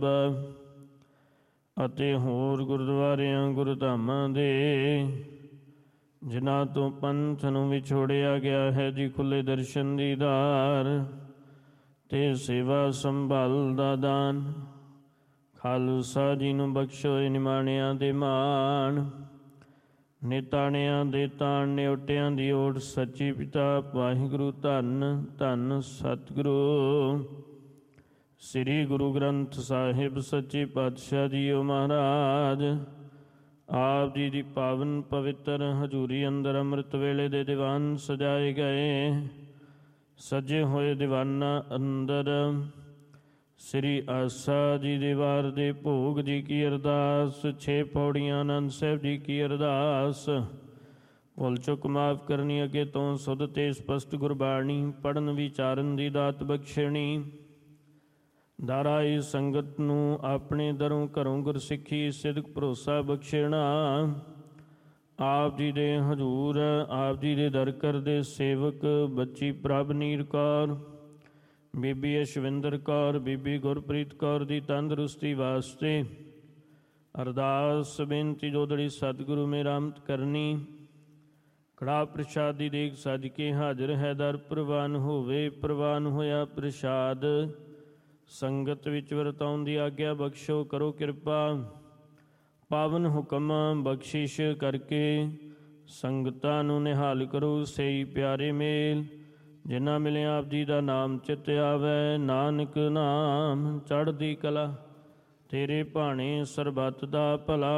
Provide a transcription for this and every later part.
ਅਤੇ ਹੋਰ ਗੁਰਦੁਆਰਿਆਂ ਗੁਰਧਾਮਾਂ ਦੇ ਜਿਨ੍ਹਾਂ ਤੋਂ ਪੰਥ ਨੂੰ ਵਿਛੋੜਿਆ ਗਿਆ ਹੈ ਜੀ, ਖੁੱਲੇ ਦਰਸ਼ਨ ਦੀਦਾਰ ਤੇ ਸੇਵਾ ਸੰਭਾਲ ਦਾ ਦਾਨ। ਖਾਲਸਾ ਜੀ ਨੂੰ ਬਖਸ਼ੋ ਨਿਮਾਣਿਆਂ ਦੇ ਮਾਣ, ਨਿਤਾਣਿਆਂ ਦੇ ਤਾਣ, ਨਿਉਟਿਆਂ ਦੀ ਓਟ। ਸੱਚੀ ਪਿਤਾ ਵਾਹਿਗੁਰੂ ਧੰਨ ਧੰਨ ਸਤਿਗੁਰੂ ਸ੍ਰੀ ਗੁਰੂ ਗ੍ਰੰਥ ਸਾਹਿਬ ਸੱਚੇ ਪਾਤਸ਼ਾਹ ਜੀਓ ਮਹਾਰਾਜ। ਆਪ ਜੀ ਦੀ ਪਾਵਨ ਪਵਿੱਤਰ ਹਜ਼ੂਰੀ ਅੰਦਰ ਅੰਮ੍ਰਿਤ ਵੇਲੇ ਦੇ ਦੀਵਾਨ ਸਜਾਏ ਗਏ। ਸਜੇ ਹੋਏ ਦੀਵਾਨਾਂ ਅੰਦਰ ਸ੍ਰੀ ਆਸਾ ਜੀ ਦੇ ਵਾਰ ਦੇ ਭੋਗ ਜੀ ਕੀ ਅਰਦਾਸ। 6 ਪੌੜੀਆਂ ਆਨੰਦ ਸਾਹਿਬ ਜੀ ਕੀ ਅਰਦਾਸ। ਭੁੱਲ ਚੁੱਕ ਮਾਫ ਕਰਨੀ, ਅੱਗੇ ਤੋਂ ਸੁਧ ਤੇ ਸਪਸ਼ਟ ਗੁਰਬਾਣੀ ਪੜ੍ਹਨ ਵਿਚਾਰਨ ਦੀ ਦਾਤ ਬਖਸ਼ਣੀ। ਦਾਰਾਈ ਸੰਗਤ ਨੂੰ ਆਪਣੇ ਦਰੋਂ ਘਰੋਂ ਗੁਰਸਿੱਖੀ ਸਿਦਕ ਭਰੋਸਾ ਬਖਸ਼ਣਾ। ਆਪ ਜੀ ਦੇ ਹਜ਼ੂਰ ਆਪ ਜੀ ਦੇ ਦਰ ਕਰਦੇ ਸੇਵਕ ਬੱਚੀ ਪ੍ਰਭਨੀਰ ਕੌਰ, ਬੀਬੀ ਅਸ਼ਵਿੰਦਰ ਕੌਰ, ਬੀਬੀ ਗੁਰਪ੍ਰੀਤ ਕੌਰ ਦੀ ਤੰਦਰੁਸਤੀ ਵਾਸਤੇ ਅਰਦਾਸ ਬੇਨਤੀ। ਜੋਦੜੀ ਸਤਿਗੁਰੂ ਮੇਰਾ ਅੰਮ੍ਰਿਤ ਕਰਨੀ। ਕੜਾਹ ਪ੍ਰਸ਼ਾਦ ਦੀ ਦੇਗ ਸਜ ਕੇ ਹਾਜ਼ਰ ਹੈ ਦਰ ਪ੍ਰਵਾਨ ਹੋਵੇ। ਪ੍ਰਵਾਨ ਹੋਇਆ ਪ੍ਰਸ਼ਾਦ ਸੰਗਤ ਵਿੱਚ ਵਰਤਾਉਣ ਦੀ ਆਗਿਆ ਬਖਸ਼ੋ। ਕਰੋ ਕਿਰਪਾ ਪਾਵਨ ਹੁਕਮ ਬਖਸ਼ਿਸ਼ ਕਰਕੇ ਸੰਗਤਾਂ ਨੂੰ ਨਿਹਾਲ ਕਰੋ। ਸਹੀ ਪਿਆਰੇ ਮੇਲ ਜਿਨ੍ਹਾਂ ਮਿਲਿਆ ਆਪ ਜੀ ਦਾ ਨਾਮ ਚਿਤ ਆਵੈ। ਨਾਨਕ ਨਾਮ ਚੜ੍ਹਦੀ ਕਲਾ ਤੇਰੇ ਭਾਣੇ ਸਰਬੱਤ ਦਾ ਭਲਾ।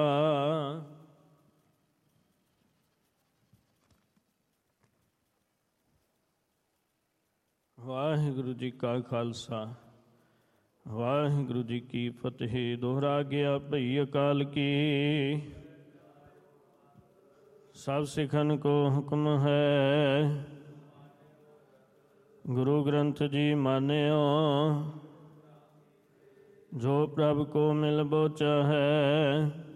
ਵਾਹਿਗੁਰੂ ਜੀ ਕਾ ਖਾਲਸਾ ਵਾਹਿਗੁਰੂ ਜੀ ਕੀ ਫਤਿਹ। ਦੋਹਰਾ ਗਿਆ ਭਈ ਅਕਾਲ ਕੀ, ਸਭ ਸਿੱਖਨ ਕੋ ਹੁਕਮ ਹੈ। ਗੁਰੂ ਗ੍ਰੰਥ ਜੀ ਮਾਨਿਓ, ਜੋ ਪ੍ਰਭ ਕੋ ਮਿਲ ਬੋਚਾ ਹੈ।